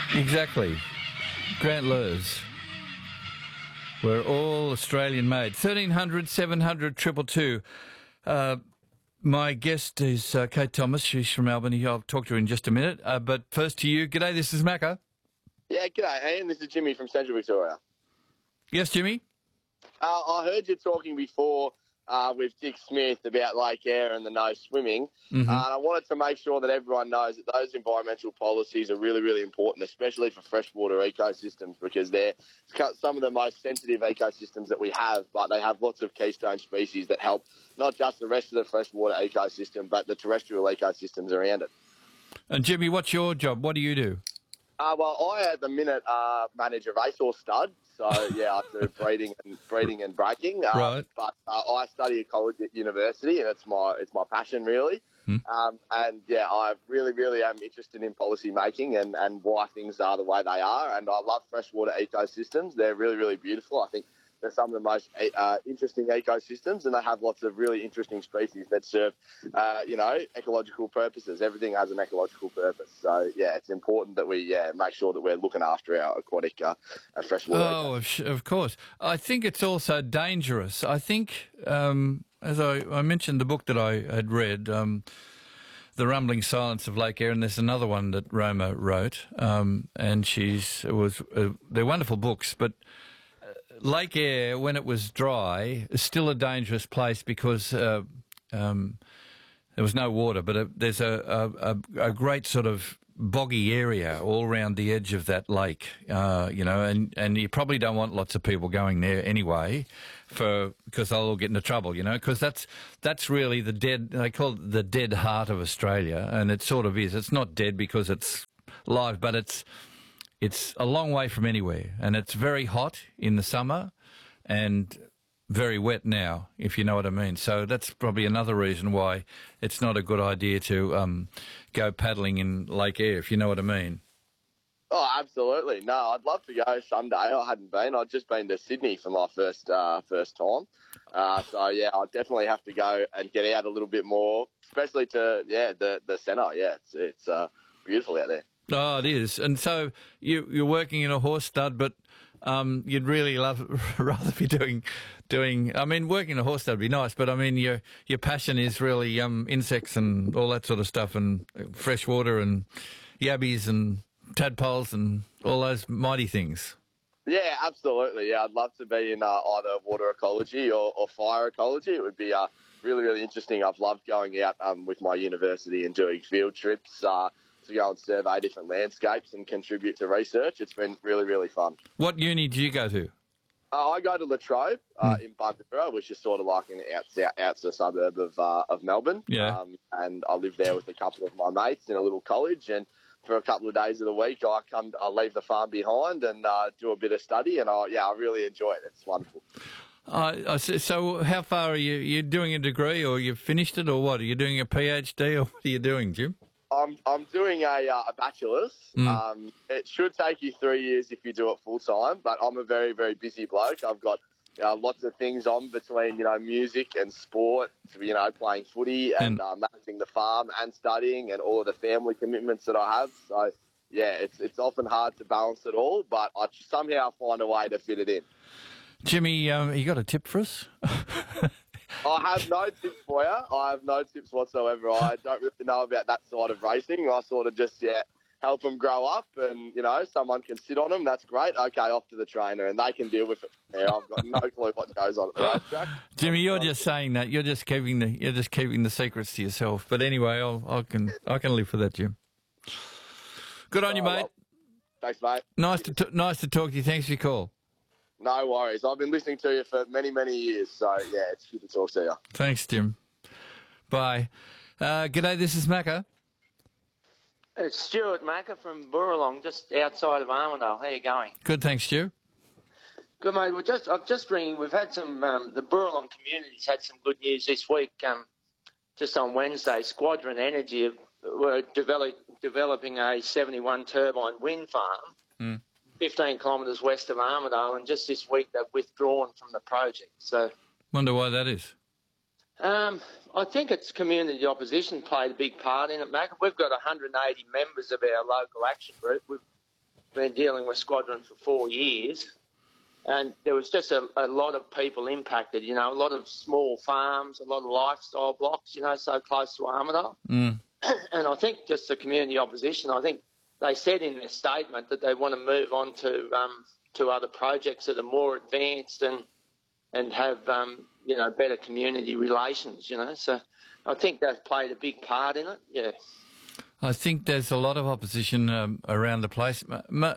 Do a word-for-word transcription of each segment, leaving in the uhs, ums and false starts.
Exactly. Grant Lurs. We're all Australian-made. thirteen hundred, seven hundred, two two two. Uh, my guest is uh, Kate Thomas. She's from Albany. I'll talk to her in just a minute. Uh, but first to you. G'day, this is Macca. Yeah, g'day, Ian. This is Jimmy from Central Victoria. Yes, Jimmy? Uh, I heard you talking before uh, with Dick Smith about Lake Eyre and the no swimming. Mm-hmm. Uh, and I wanted to make sure that everyone knows that those environmental policies are really, really important, especially for freshwater ecosystems, because they're some of the most sensitive ecosystems that we have, but they have lots of keystone species that help not just the rest of the freshwater ecosystem, but the terrestrial ecosystems around it. And Jimmy, what's your job? What do you do? Uh, well, I, at the minute, uh, manage a racehorse stud. So, yeah, I do breeding and breeding and breaking. Um, Right. But uh, I study ecology at university, and it's my it's my passion, really. Hmm. Um, and, yeah, I really, really am interested in policy making and, and why things are the way they are. And I love freshwater ecosystems. They're really, really beautiful. I think they're some of the most uh, interesting ecosystems, and they have lots of really interesting species that serve, uh, you know, ecological purposes. Everything has an ecological purpose. So, yeah, it's important that we yeah, make sure that we're looking after our aquatic uh, uh, freshwater. Oh, of, of course. I think it's also dangerous. I think, um, as I, I mentioned the book that I had read, um, The Rumbling Silence of Lake Eyre, and there's another one that Roma wrote, um, and she's, it was, uh, they're wonderful books, but Lake Eyre, when it was dry, is still a dangerous place because uh, um, there was no water, but a, there's a, a, a great sort of boggy area all around the edge of that lake, uh, you know, and, and you probably don't want lots of people going there anyway for because they'll all get into trouble, you know, because that's, that's really the dead, they call it the dead heart of Australia, and it sort of is. It's not dead because it's live, but it's... It's a long way from anywhere, and it's very hot in the summer and very wet now, if you know what I mean. So that's probably another reason why it's not a good idea to um, go paddling in Lake Eyre, if you know what I mean. Oh, absolutely. No, I'd love to go someday. I hadn't been. I'd just been to Sydney for my first uh, first time. Uh, so, yeah, I'll definitely have to go and get out a little bit more, especially to, yeah, the, the centre. Yeah, it's, it's uh, beautiful out there. Oh, it is. And so you, you're working in a horse stud, but um, you'd really love rather be doing, doing. I mean, working in a horse stud would be nice, but I mean, your your passion is really um, insects and all that sort of stuff, and fresh water and yabbies and tadpoles and all those mighty things. Yeah, absolutely. Yeah, I'd love to be in uh, either water ecology or, or fire ecology. It would be uh, really, really interesting. I've loved going out um, with my university and doing field trips. Uh, to go and survey different landscapes and contribute to research. It's been really, really fun. What uni do you go to? Uh, I go to La Trobe uh, Hmm. in Bundoora, which is sort of like an outside, outside suburb of uh, of Melbourne. Yeah. Um, and I live there with a couple of my mates in a little college, and for a couple of days of the week, I come, I leave the farm behind and uh, do a bit of study, and I, yeah, I really enjoy it. It's wonderful. Uh, so how far are you? You doing a degree, or you've finished it, or what? Are you doing a PhD, or what are you doing, Jim? I'm I'm doing a uh, a bachelor's. Mm. Um, it should take you three years if you do it full time, but I'm a very very busy bloke. I've got uh, lots of things on between you know music and sport, you know playing footy and, and uh, managing the farm and studying and all of the family commitments that I have. So yeah, it's it's often hard to balance it all, but I somehow find a way to fit it in. Jimmy, um, you got a tip for us? I have no tips for you. I have no tips whatsoever. I don't really know about that side of racing. I sort of just, yeah, help them grow up and, you know, someone can sit on them. That's great. Okay, off to the trainer and they can deal with it. Yeah, I've got no clue what goes on at the racetrack. Jimmy, you're just saying that. You're just keeping the you're just keeping the secrets to yourself. But anyway, I'll, I can I can live for that, Jim. Good on you, mate. Well, thanks, mate. Nice to t- nice to talk to you. Thanks for your call. No worries. I've been listening to you for many, many years. So, yeah, it's good to talk to you. Thanks, Jim. Bye. Uh, g'day, this is Macca. It's Stuart Macca from Burralong, just outside of Armidale. How you going? Good, thanks, Stu. Good, mate. We're just, I'm just ringing. We've had some, um, the Burralong community's had some good news this week. Um, just on Wednesday, Squadron Energy have, were develop, developing a seventy-one turbine wind farm. Mm. fifteen kilometres west of Armidale, and just this week they've withdrawn from the project. So, Wonder why that is. um, I think it's community opposition played a big part in it, Mac. We've got one hundred eighty members of our local action group. We've been dealing with Squadron for four years, and there was just a, a lot of people impacted, you know, a lot of small farms, a lot of lifestyle blocks, you know, so close to Armidale. Mm. And I think just the community opposition, I think they said in their statement that they want to move on to um, to other projects that are more advanced and and have, um, you know, better community relations, you know. So I think that's played a big part in it, yeah. I think there's a lot of opposition um, around the place, mo-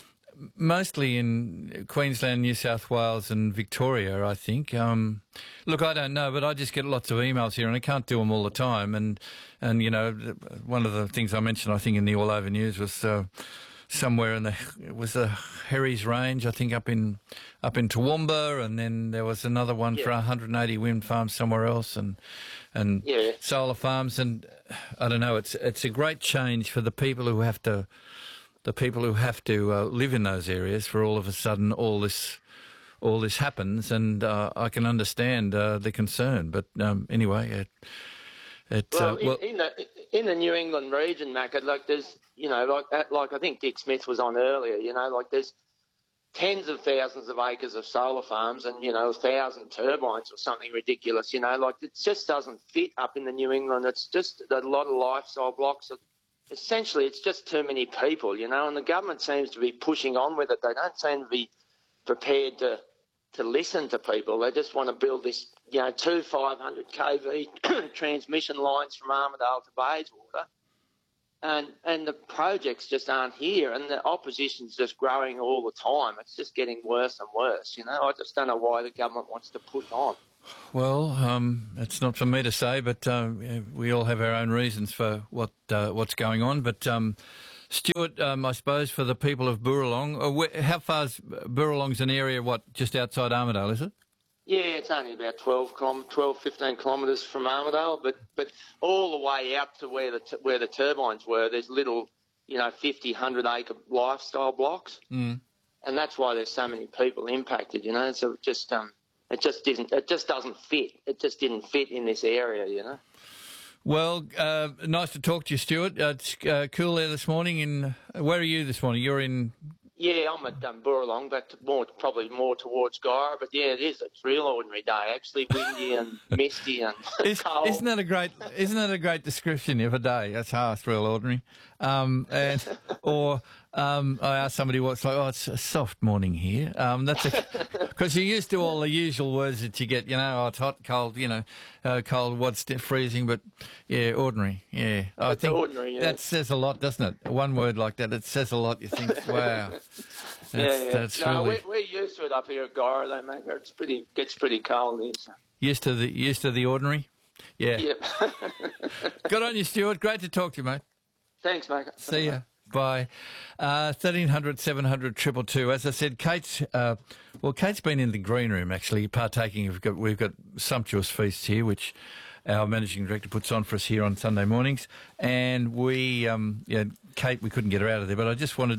mostly in Queensland, New South Wales and Victoria, I think. Um, look, I don't know, but I just get lots of emails here and I can't do them all the time. And, and you know, one of the things I mentioned, I think, in the All Over News was uh, somewhere in the, it was the Herries Range, I think, up in up in Toowoomba, and then there was another one yeah. for one hundred eighty wind farms somewhere else, and and yeah. solar farms. And I don't know, it's it's a great change for the people who have to, the people who have to uh, live in those areas. For all of a sudden, all this, all this happens, and uh, I can understand uh, the concern. But um, anyway, it, it well, uh, well in, in the in the New England region, Mac, like there's, you know, like like I think Dick Smith was on earlier. You know, like there's tens of thousands of acres of solar farms and, you know, a thousand turbines or something ridiculous, you know, like it just doesn't fit up in the New England. It's just a lot of lifestyle blocks. Essentially, it's just too many people, you know, and the government seems to be pushing on with it. They don't seem to be prepared to to listen to people. They just want to build this, you know, two five hundred k V transmission lines from Armidale to Bayswater. And and the projects just aren't here, and the opposition's just growing all the time. It's just getting worse and worse, you know. I just don't know why the government wants to push on. Well, um, it's not for me to say, but uh, we all have our own reasons for what uh, what's going on. But um, Stuart, um, I suppose for the people of Burralong, uh, where, how far is Burralong's an area, what, just outside Armidale, is it? Yeah, it's only about twelve, twelve, fifteen kilometres from Armidale, but but all the way out to where the t- where the turbines were, there's little, you know, fifty, one hundred acre lifestyle blocks, mm. and that's why there's so many people impacted. You know, so it just um, it just didn't, it just doesn't fit. It just didn't fit in this area. You know. Well, uh, nice to talk to you, Stuart. Uh, it's uh, cool there this morning. In where are you this morning? You're in. Yeah, I'm at um, Burralong, but more probably more towards Guyra. But yeah, it is. It's a real ordinary day, actually, windy and misty and is, cold. Isn't that a great? Isn't that a great description of a day? That's harsh, real ordinary. Um, and or um, I asked somebody what's like. Oh, it's a soft morning here. Um, that's because you're used to all the usual words that you get. You know, oh, it's hot, cold. You know, uh, cold. What's freezing? But yeah, ordinary. Yeah, I it's think ordinary, yeah. that says a lot, doesn't it? One word like that, it says a lot. You think, wow. That's, yeah, yeah. That's no, really... we're, we're used to it up here at Guyra, though, mate. It's pretty, gets pretty cold here. So. Used to the used to the ordinary. Yeah. Yep. Good on you, Stuart. Great to talk to you, mate. Thanks, mate. See ya. Bye. Uh, thirteen hundred, seven hundred, two two two. As I said, Kate's, uh, well, Kate's been in the green room, actually, partaking. We've got, we've got sumptuous feasts here, which our managing director puts on for us here on Sunday mornings. And we, um, yeah, Kate, we couldn't get her out of there, but I just wanted,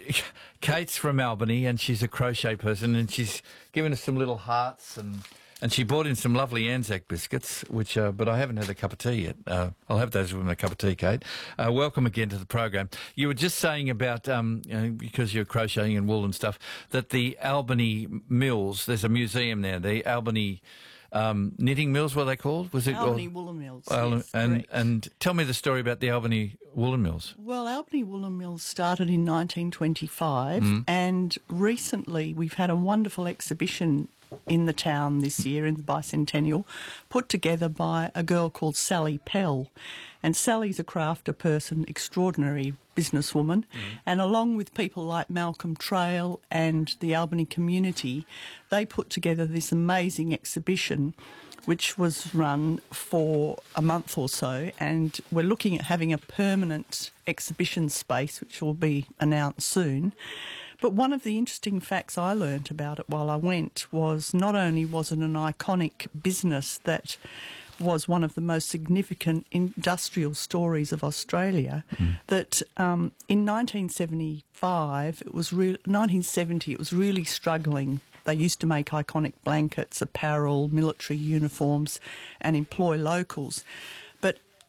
Kate's from Albany and she's a crochet person and she's given us some little hearts and, and she brought in some lovely Anzac biscuits, which, uh, but I haven't had a cup of tea yet. Uh, I'll have those with my cup of tea, Kate. Uh, welcome again to the program. You were just saying about, um, you know, because you're crocheting and wool and stuff, that the Albany Mills, there's a museum there, the Albany Um, knitting mills, what are they called? Was it Albany Woolen Mills? Al- yes, and correct. and tell me the story about the Albany Woolen Mills. Well, Albany Woolen Mills started in nineteen twenty-five, Mm. and recently we've had a wonderful exhibition in the town this year, in the bicentennial, put together by a girl called Sally Pell. And Sally's a crafter person, extraordinary businesswoman, Mm. and along with people like Malcolm Trail and the Albany community, they put together this amazing exhibition which was run for a month or so, and we're looking at having a permanent exhibition space which will be announced soon. But one of the interesting facts I learnt about it while I went was not only was it an iconic business that was one of the most significant industrial stories of Australia, mm. that um, in nineteen seventy-five, it was re- nineteen seventy, it was really struggling. They used to make iconic blankets, apparel, military uniforms, and employ locals. But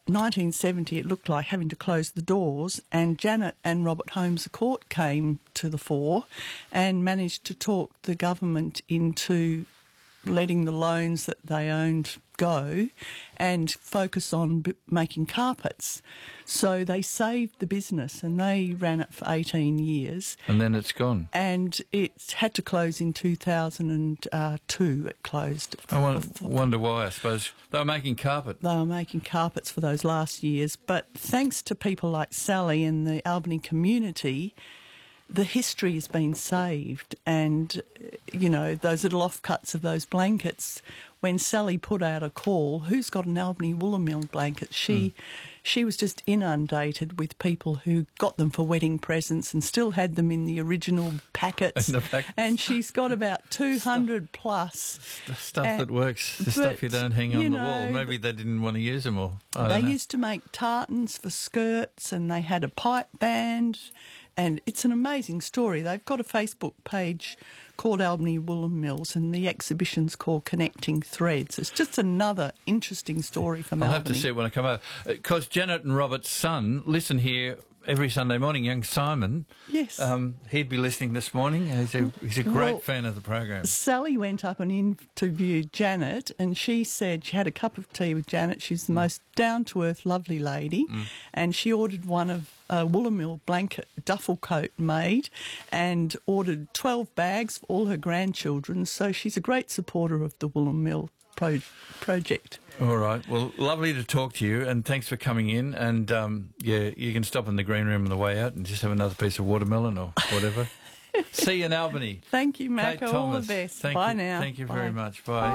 nineteen seventy, it looked like having to close the doors, and Janet and Robert Holmes à Court came to the fore and managed to talk the government into letting the loans that they owned go and focus on b- making carpets. So they saved the business, and they ran it for eighteen years. And then it's gone. And it had to close in two thousand two. It closed. I wonder, wonder why. I suppose they were making carpet. They were making carpets for those last years. But thanks to people like Sally and the Albany community, the history has been saved. And, you know, those little offcuts of those blankets, when Sally put out a call, who's got an Albany Woolamil blanket? She... Mm. She was just inundated with people who got them for wedding presents and still had them in the original packets. In the packets. And she's got about two hundred stuff, plus. Stuff and, that works, the but, stuff you don't hang on you the know, wall. Maybe they didn't want to use them all. I they don't know. used to make tartans for skirts, and they had a pipe band. And it's an amazing story. They've got a Facebook page called Albany Woolen Mills, and the exhibition's called Connecting Threads. It's just another interesting story from I'll Albany. have to see it when I come over. Because Janet and Robert's son listen here every Sunday morning, young Simon. Yes. Um, he'd be listening this morning. He's a, he's a great Well, fan of the program. Sally went up and interviewed Janet, and she said she had a cup of tea with Janet. She's the most down-to-earth, lovely lady, mm. and she ordered one of a Woolamil blanket duffel coat made and ordered twelve bags for all her grandchildren. So she's a great supporter of the Woolamil pro- project. All right. Well, lovely to talk to you, and thanks for coming in. And, um, yeah, you can stop in the green room on the way out and just have another piece of watermelon or whatever. See you in Albany. Thank you, Mac. Kate All Thomas. the best. Thank Bye you, now. Thank you Bye. very much. Bye.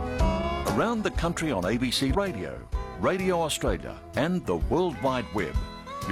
Around the country on A B C Radio, Radio Australia and the World Wide Web.